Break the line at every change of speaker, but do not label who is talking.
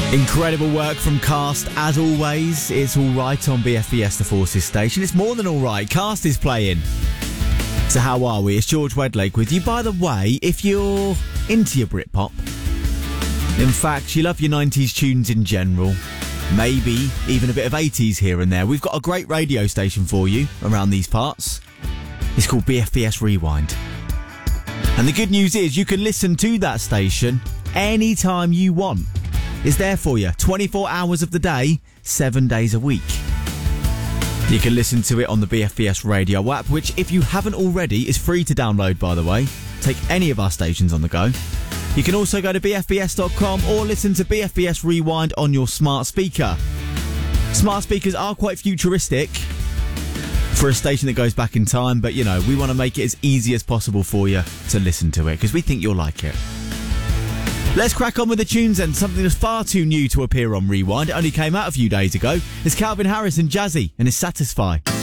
Incredible work from Cast, as always. It's alright on BFBS, the Forces station. It's more than alright. Cast is playing. So how are we? It's George Wedlake with you. By the way, if you're into your Britpop, in fact, you love your 90s tunes in general, maybe even a bit of 80s here and there, we've got a great radio station for you around these parts. It's called BFBS Rewind. And the good news is you can listen to that station anytime you want. It's there for you 24 hours of the day, 7 days a week. You can listen to it on the BFBS radio app, which, if you haven't already, is free to download, by the way. Take any of our stations on the go. You can also go to bfbs.com or listen to BFBS Rewind on your smart speaker. Smart speakers are quite futuristic for a station that goes back in time, but, you know, we want to make it as easy as possible for you to listen to it, because we think you'll like it. Let's crack on with the tunes then. Something that's far too new to appear on Rewind. It only came out a few days ago. It's Calvin Harris and Jazzy and it's Satisfy.